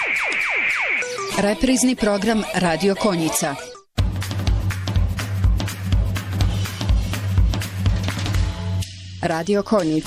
Reprizni program Radio Konjica. Radio Konjic.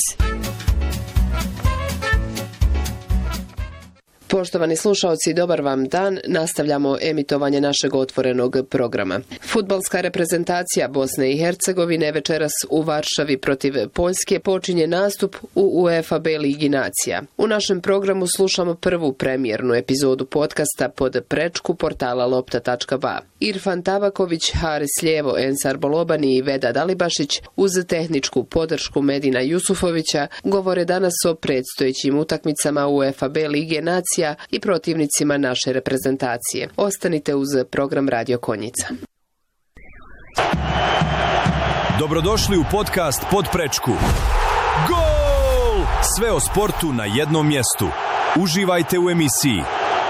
Poštovani slušaoci, dobar vam dan. Nastavljamo emitovanje našeg otvorenog programa. Fudbalska reprezentacija Bosne i Hercegovine večeras u Varšavi protiv Poljske počinje nastup u UEFA B Ligi nacija. U našem programu slušamo prvu premijernu epizodu podcasta Pod prečku portala lopta.ba. Irfan Tabaković, Haris Ljevo, Ensar Bolobani i Vedad Alibašić uz tehničku podršku Medina Jusufovića govore danas o predstojećim utakmicama UEFA B Lige nacija i protivnicima naše reprezentacije. Ostanite uz program Radio Konjica. Dobrodošli u podcast Pod prečku. Gol! Sve o sportu na jednom mjestu. Uživajte u emisiji.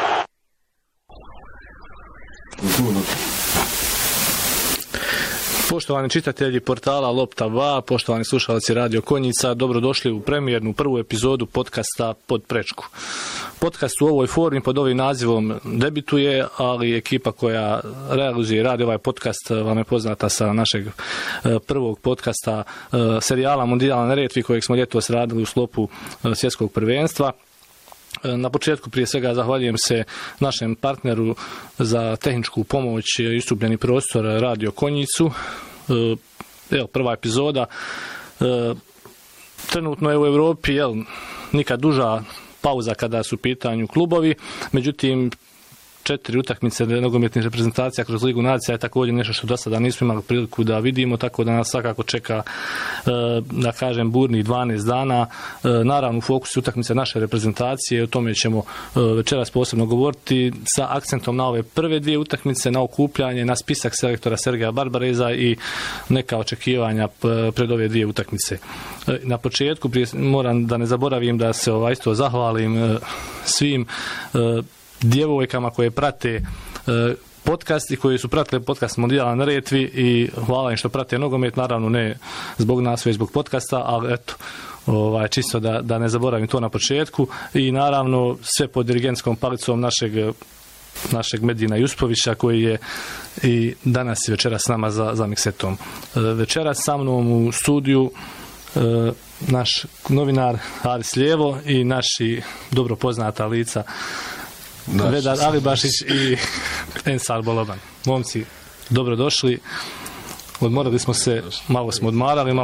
Poštovani čitatelji portala Lopta.ba, poštovani slušalci Radio Konjica, dobrodošli u premijernu prvu epizodu podcasta Pod prečku. Podcast u ovoj formi pod ovim nazivom debituje, ali ekipa koja realizuje i radi ovaj podcast vam je poznata sa našeg prvog podcasta serijala Mondijal na Neretvi kojeg smo ljetos radili u sklopu svjetskog prvenstva. Na početku prije svega zahvaljujem se našem partneru za tehničku pomoć i istupljeni prostor Radio Konjicu. Evo, prva epizoda. Trenutno je u Europi nikad duža pauza kada su u pitanju klubovi, međutim 4 utakmice nogometnih reprezentacija kroz Ligu nacija je također nešto što do sada nismo imali priliku da vidimo, tako da nas svakako čeka, da kažem, burnih 12 dana. Naravno, u fokusu utakmice naše reprezentacije, o tome ćemo večeras posebno govoriti sa akcentom na ove prve dvije utakmice, na okupljanje, na spisak selektora Sergeja Barbareza i neka očekivanja pred ove dvije utakmice. Na početku moram da ne zaboravim da se isto zahvalim svim djevojkama koje prate podcast i koji su pratili podcast Mondijala na Neretvi i hvala im što prate nogomet, naravno ne zbog nas, već zbog podcasta, ali eto, čisto da ne zaboravim to na početku i naravno sve pod dirigentskom palicom našeg Medina Jusufovića koji je i danas i večeras s nama za miksetom. Večeras sa mnom u studiju naš novinar Haris Ljevo i naši dobro poznata lica Vedad Alibašić i Ensar Boloban. Momci, dobrodošli. Odmorali smo se, malo smo odmarali,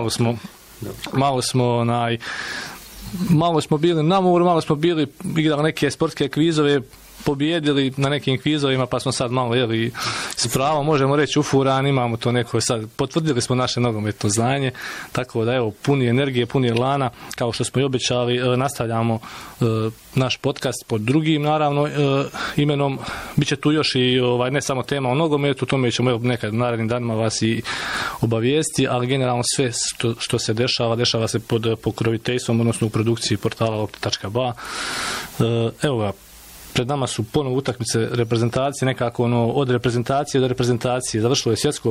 malo smo bili na moru, malo smo bili igrali neke sportske kvizove, pobijedili na nekim kvizovima, pa smo sad malo s pravom, možemo reći, ufurani, imamo to neko sad, potvrdili smo naše nogometno znanje, tako da evo, puni energije, puni elana, kao što smo i obećali, nastavljamo naš podcast pod drugim, naravno, imenom, bit će tu još i ne samo tema o nogometu, tome ćemo nekad narednim danima vas i obavijesti, ali generalno sve što se dešava se pod pokroviteljstvom, odnosno u produkciji portala lopta.ba. Evo ga, pred nama su ponovo utakmice reprezentacije, nekako od reprezentacije do reprezentacije. Završilo je svjetsko